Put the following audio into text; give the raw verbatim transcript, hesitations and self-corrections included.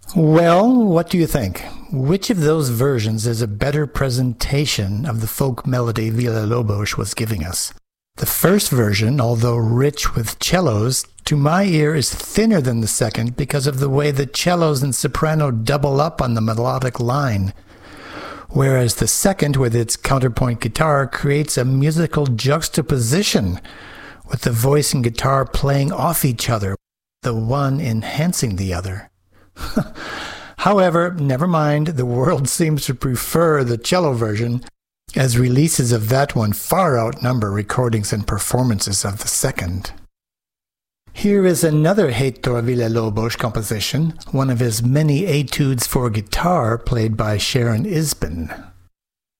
Well, what do you think? Which of those versions is a better presentation of the folk melody Villa-Lobos was giving us? The first version, although rich with cellos, to my ear is thinner than the second because of the way the cellos and soprano double up on the melodic line, whereas the second, with its counterpoint guitar, creates a musical juxtaposition, with the voice and guitar playing off each other, the one enhancing the other. However, never mind, the world seems to prefer the cello version, as releases of that one far outnumber recordings and performances of the second. Here is another Heitor Villa-Lobos composition, one of his many etudes for guitar played by Sharon Isbin.